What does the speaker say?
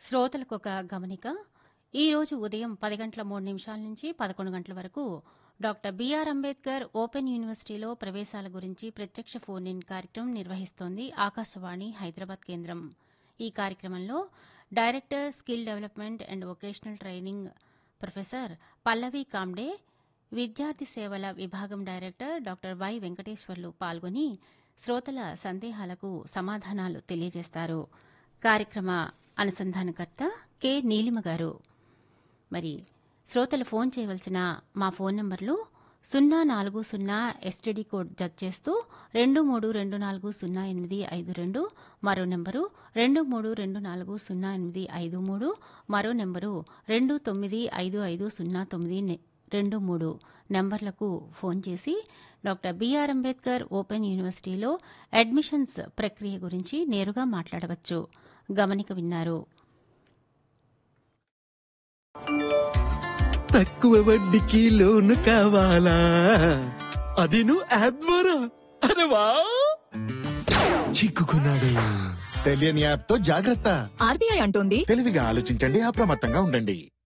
శ్రోతలకొక గమనిక. ఈరోజు ఉదయం 10:03 నుంచి 11 గంటల వరకు డాక్టర్ బిఆర్ అంబేద్కర్ ఓపెన్ యూనివర్సిటీలో ప్రవేశాల గురించి ప్రత్యక్ష ఫోన్ ఇన్ కార్యక్రమం నిర్వహిస్తోంది ఆకాశవాణి హైదరాబాద్ కేంద్రం. ఈ కార్యక్రమంలో director skill development and vocational training professor Pallavi Comte, విద్యార్థి సేవల విభాగం డైరెక్టర్ డాక్టర్ వై వెంకటేశ్వర్లు పాల్గొని శ్రోతల సందేహాలకు సమాధానాలు తెలియజేస్తారు. కార్యక్రమ అనుసంధానకర్త కె నీలిమ గారు. మరి శ్రోతలు ఫోన్ చేయవలసిన మా ఫోన్ నంబర్లు 040 ఎస్టీడీ కోడ్ జత చేస్తూ 23240852, మరో నెంబరు 23240853, మరో నెంబరు 29550923 నెంబర్లకు ఫోన్ చేసి డాక్టర్ బిఆర్ అంబేద్కర్ ఓపెన్ యూనివర్సిటీలో అడ్మిషన్స్ ప్రక్రియ గురించి నేరుగా మాట్లాడవచ్చు. గమనిక విన్నారు. తక్కువ వడ్డీకి లోను కావాలా? అది నువ్వు యాప్ ద్వారా? అరే వా, చిక్కుకున్నాడు. తెలియని యాప్ తో జాగ్రత్త. ఆర్బీఐ అంటోంది తెలివిగా ఆలోచించండి, అప్రమత్తంగా ఉండండి.